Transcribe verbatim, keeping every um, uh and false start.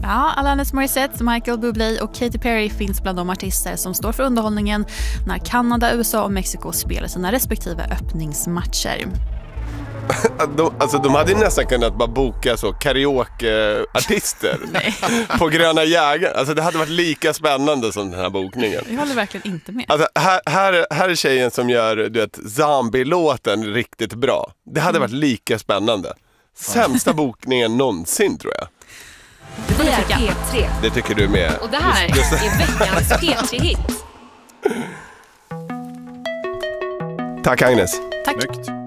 Ja, Alanis Morissette, Michael Bublé och Katy Perry finns bland de artister som står för underhållningen när Kanada, U S A och Mexiko spelar sina respektive öppningsmatcher. De, alltså de hade nästan kunnat bara boka så karaoke-artister på Gröna Jägaren. Alltså det hade varit lika spännande som den här bokningen. Jag håller verkligen inte med. Alltså, här, här, här är tjejen som gör, du vet, zombie-låten riktigt bra. Det hade varit lika spännande. Sämsta bokningen någonsin, tror jag. Det är P tre. Det tycker du med. Och det här just, just. är veckans P tre-hit. Tack, Agnes. Tack. Snyggt.